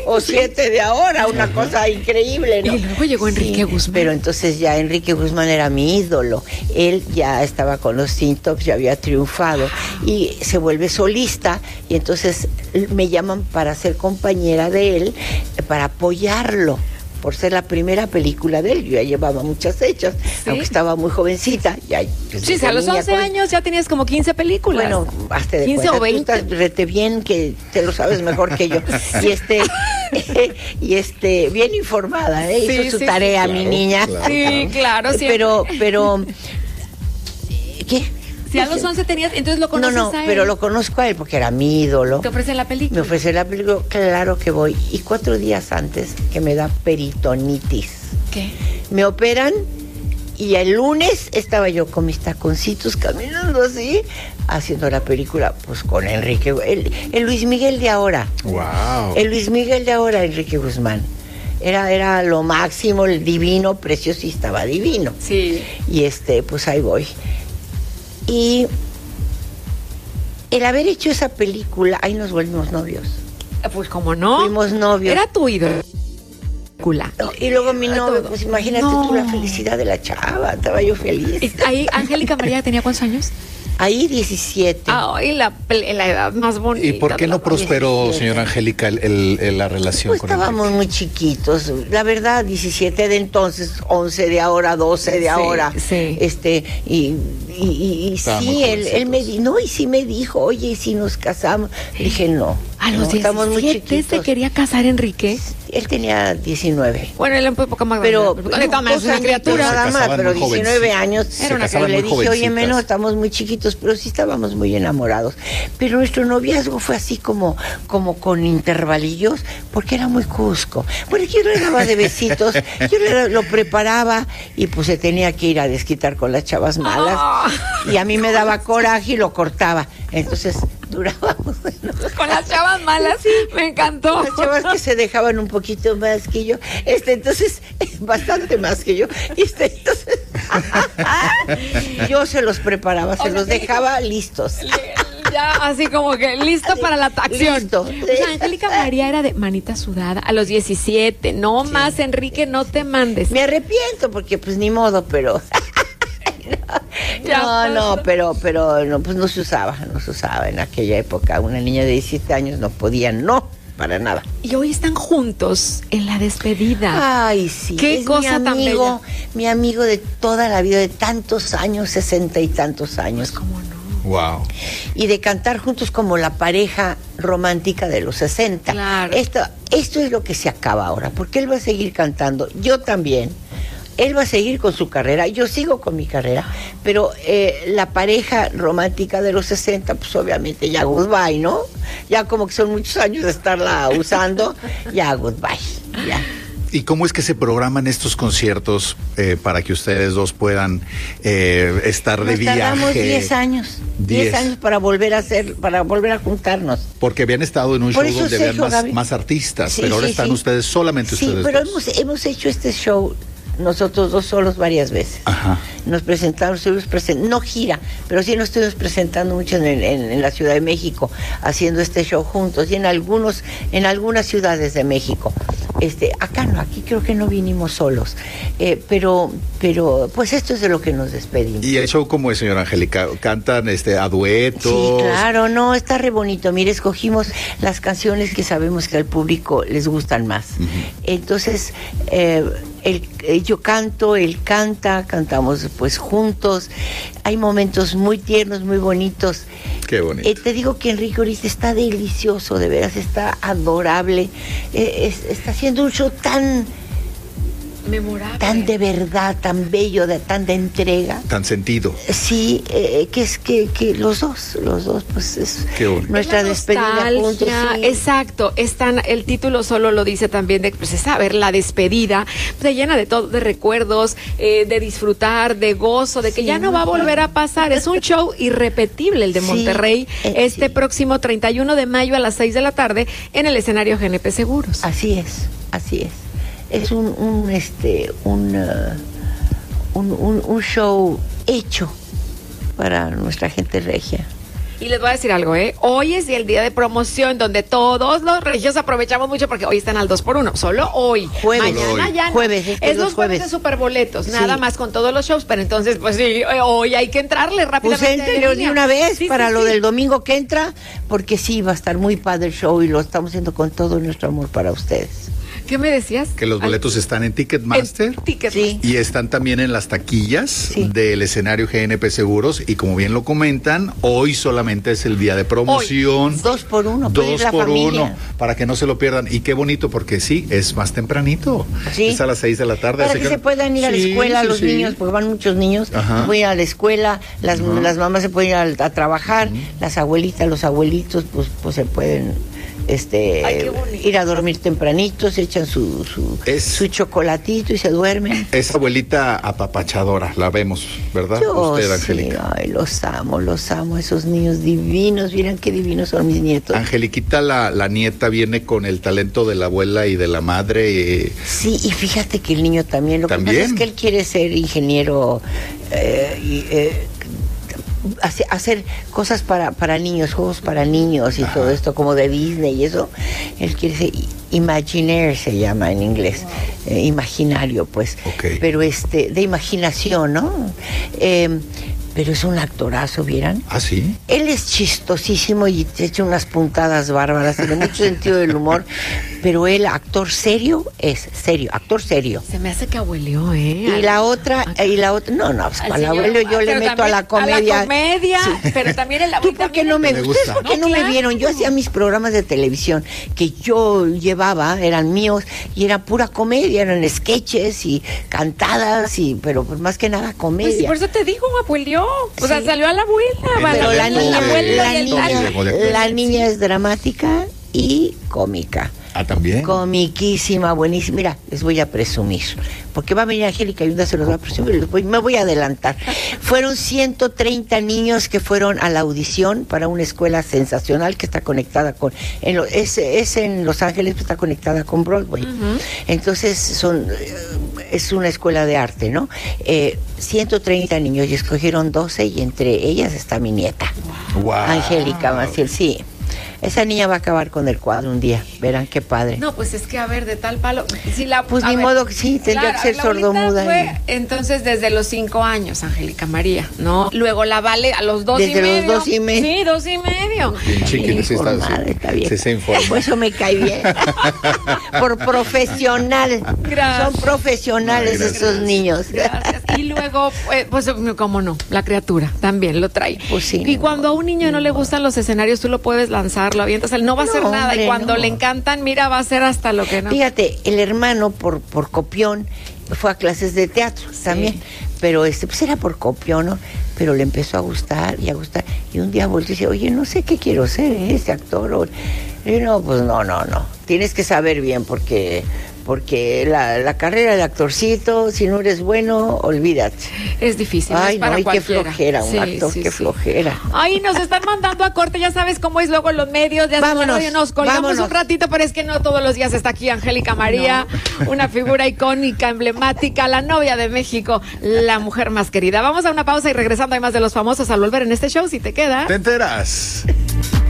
o 7 de ahora, una cosa increíble, ¿no? Y luego llegó Enrique Guzmán. Pero entonces ya Enrique Guzmán era mi ídolo. Él ya estaba con los Teen Tops, ya había triunfado y se vuelve solista y entonces me llaman para ser compañera de él, para apoyarlo, por ser la primera película de él. Yo ya llevaba muchas hechas, ¿sí? Aunque estaba muy jovencita. Ya, sí, a los 11 años ya tenías como 15 películas. Bueno, hasta de 15 cuenta, o 20. tú estás rete bien, que te lo sabes mejor que yo. Y bien informada, ¿eh? Sí, hizo su tarea, claro, mi niña. claro. Sí, claro, siempre. Pero, ¿qué? Si a los 11 tenías, entonces lo conoces a él. Pero lo conozco a él porque era mi ídolo. ¿Te ofrece la película? Me ofrece la película, claro que voy. Y 4 días antes que me da peritonitis. ¿Qué? Me operan y el lunes estaba yo con mis taconcitos caminando así, haciendo la película, pues con Enrique, el Luis Miguel de ahora. Wow. El Luis Miguel de ahora, Enrique Guzmán. Era lo máximo, el divino, precioso, y estaba divino. Sí. Y pues ahí voy. Y el haber hecho esa película, ahí nos volvimos novios. Pues como no. Fuimos novios. Era tu ídolo. Y luego mi novio, pues imagínate tú la felicidad de la chava, estaba yo feliz. Ahí Angélica María tenía ¿cuántos años? Ahí 17. Ay, la edad más bonita. ¿Y por qué no prosperó, señora Angélica, la relación pues con estábamos Enrique? muy chiquitos, la verdad, 17 de entonces, 11 de ahora, 12 de ahora. Sí. Y sí, él me dijo, oye, ¿y si nos casamos? Le dije, no. A los 17 se quería casar Enrique. Él tenía 19. Bueno, él un poco más pero grande. Es una criatura. Nada más, pero 19 años. Era una criatura. Le dije, oye, menos, estamos muy chiquitos, pero sí estábamos muy enamorados. Pero nuestro noviazgo fue así como con intervalillos, porque era muy cusco. Bueno, yo le daba de besitos, lo preparaba y pues se tenía que ir a desquitar con las chavas malas. Y a mí me daba coraje y lo cortaba. Entonces durábamos. Con las chavas malas, sí, me encantó. Las chavas que se dejaban un poquito más que yo, entonces, bastante más que yo, entonces, yo se los preparaba, se los dejaba listos. Ya, así como que listo para la acción. Listo. O sea, Angélica María era de manita sudada a los 17, no más, Enrique, no te mandes. Me arrepiento porque pues ni modo, pero... pero no, pues no se usaba en aquella época. Una niña de 17 años no podía, no, para nada. Y hoy están juntos en la despedida. Ay, sí. Qué es cosa mi tan amigo, bella. mi amigo de toda la vida, de tantos años, 60 y tantos años. Pues cómo no. Wow. Y de cantar juntos como la pareja romántica de los 60. Claro. Esto es lo que se acaba ahora, porque él va a seguir cantando, yo también. Él va a seguir con su carrera, yo sigo con mi carrera, pero la pareja romántica de los 60, pues obviamente ya goodbye, ¿no? Ya como que son muchos años de estarla usando, ya goodbye, ya. ¿Y cómo es que se programan estos conciertos para que ustedes dos puedan estar de viaje? Tardamos 10 años. 10 años para volver a juntarnos. Porque habían estado en un Por show eso donde Sergio, habían más artistas, sí, pero ahora sí, están sí. ustedes solamente Sí, ustedes pero dos. hemos hecho este show nosotros dos solos varias veces. Ajá. Nos presentamos, no gira, pero sí nos estuvimos presentando mucho en la Ciudad de México, haciendo este show juntos, y en algunas ciudades de México. Acá no, aquí creo que no vinimos solos, pero pues esto es de lo que nos despedimos. ¿Y el show cómo es, señora Angélica? ¿Cantan a duetos? Sí, claro, no, está re bonito. Mire, escogimos las canciones que sabemos que al público les gustan más. Uh-huh. Entonces, yo canto, él canta, cantamos pues juntos. Hay momentos muy tiernos, muy bonitos. Qué bonito. Te digo que Enrique ahorita está delicioso, de veras, está adorable. Está haciendo un show tan memorable, tan de verdad, tan bello, tan de entrega, tan sentido. Sí, que es que los dos, pues es nuestra despedida juntos. Sí. Exacto, el título solo lo dice también de pues saber la despedida, se llena de todo, de recuerdos, de disfrutar, de gozo, de que ya no va a volver a pasar. Es un show irrepetible el de Monterrey, próximo 31 de mayo a las 6 de la tarde en el escenario GNP Seguros. Así es. Es un show hecho para nuestra gente regia. Y les voy a decir algo, hoy es el día de promoción donde todos los regios aprovechamos mucho porque hoy están al 2x1, solo hoy. Jueves. Mañana ya no. Jueves, es los jueves de superboletos, nada más con todos los shows, pero entonces pues sí, hoy hay que entrarle rápidamente. Pues entre de una vez para lo del domingo que entra, porque sí, va a estar muy padre el show y lo estamos haciendo con todo nuestro amor para ustedes. ¿Qué me decías? Que los boletos están en Ticketmaster. Sí. Y están también en las taquillas del escenario GNP Seguros. Y como bien lo comentan, hoy solamente es el día de promoción. Hoy. 2x1. 2x1. Para que no se lo pierdan. Y qué bonito, porque sí, es más tempranito. Sí. Es a las 6 de la tarde. Para que se puedan ir a la escuela los niños, porque van muchos niños. Voy a ir a la escuela, las mamás se pueden ir a trabajar, las abuelitas, los abuelitos, pues se pueden... ir a dormir tempranito, se echan su chocolatito y se duermen. Es abuelita apapachadora, la vemos, ¿verdad? Usted, Angélica. Ay, los amo, esos niños divinos, miren qué divinos son mis nietos. Angeliquita, la nieta, viene con el talento de la abuela y de la madre. Sí, y fíjate que el niño también, lo que pasa es que él quiere ser ingeniero hacer cosas para niños, juegos para niños y todo esto como de Disney y eso. Él quiere ser Imagineer, se llama en inglés, imaginario, pues, pero de imaginación, ¿no? Pero es un actorazo, ¿vieran? ¿Ah, sí? Él es chistosísimo y te echa unas puntadas bárbaras, tiene mucho sentido del humor, pero él, actor serio. Se me hace que abueleó, Y la otra, no, pues para el abuelo yo le meto a la comedia. A la comedia, pero también el abuelo. ¿Tú por qué no me gusta? ¿Por qué no me vieron? Yo hacía mis programas de televisión que yo llevaba, eran míos, y era pura comedia, eran sketches y cantadas, pero pues más que nada comedia. Pues sí, por eso te digo, abuelo. O sea, salió a la abuela. Pero la niña es dramática y cómica. Ah, también. Comiquísima, buenísima. Mira, les voy a presumir, porque va a venir Angélica y un día se los va a presumir. Me voy a adelantar. Fueron 130 niños que fueron a la audición para una escuela sensacional que está conectada con... Es en Los Ángeles, está conectada con Broadway. Entonces es una escuela de arte, ¿no? 130 niños y escogieron 12 y entre ellas está mi nieta. Wow. Angélica Maciel, sí. Esa niña va a acabar con el cuadro un día. Verán qué padre. No, pues es que a ver, de tal palo. Si pues ni modo que sí, tendría que ser sordomuda. Fue entonces desde los 5 años, Angélica María, ¿no? Luego la Vale a los 2 y medio. Desde los 2 y medio. Sí, 2 y medio. Bien chiquita, sí está bien. Se informa. Por eso me cae bien. Por profesional. Gracias. Son profesionales esos niños. Gracias. Y luego, pues, cómo no, la criatura también lo trae. Pues sí. Y cuando a un niño no le gustan los escenarios, tú lo puedes lanzar, lo avientas, él no va a hacer nada. Y cuando le encantan, mira, va a hacer hasta lo que no. Fíjate, el hermano por copión fue a clases de teatro también, pero pues era por copión, ¿no? Pero le empezó a gustar y a gustar. Y un día volvió y dice, oye, no sé qué quiero ser, este actor. Y no, pues no. Tienes que saber bien porque la carrera de actorcito, si no eres bueno, olvídate. Es difícil. Ay, no, y qué flojera, un actor, qué flojera. Ay, nos están mandando a corte, ya sabes cómo es luego los medios. Ya nos colgamos un ratito, pero es que no todos los días está aquí Angélica María, una figura icónica, emblemática, la novia de México, la mujer más querida. Vamos a una pausa y regresando hay más de Los Famosos al volver en este show, si te queda. Te enteras.